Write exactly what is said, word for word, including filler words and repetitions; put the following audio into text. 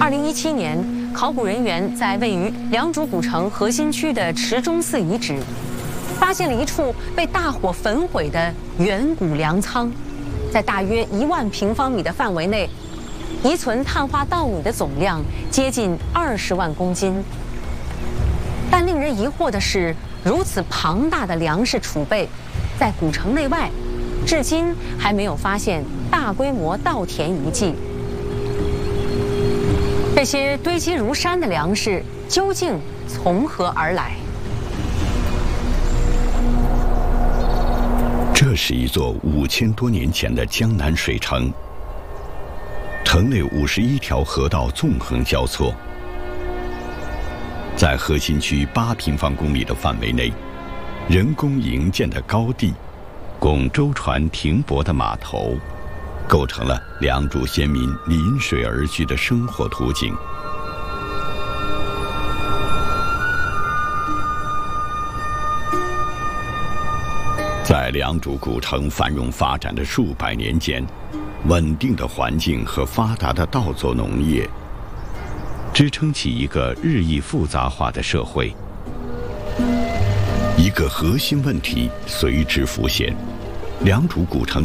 二零一七年，考古人员在位于良渚古城核心区的池中寺遗址，发现了一处被大火焚毁的远古粮仓，在大约一万平方米的范围内，遗存碳化稻米的总量接近二十万公斤。但令人疑惑的是，如此庞大的粮食储备，在古城内外，至今还没有发现大规模稻田遗迹。这些堆积如山的粮食究竟从何而来？ 这是一座五千多年前的江南水城，城内五十一条河道纵横交错，在核心区八平方公里的范围内，人工营建的高地，供舟船停泊的码头，构成了良渚先民临水而居的生活图景。在良渚古城繁荣发展的数百年间，稳定的环境和发达的稻作农业，支撑起一个日益复杂化的社会。一个核心问题随之浮现：良渚古城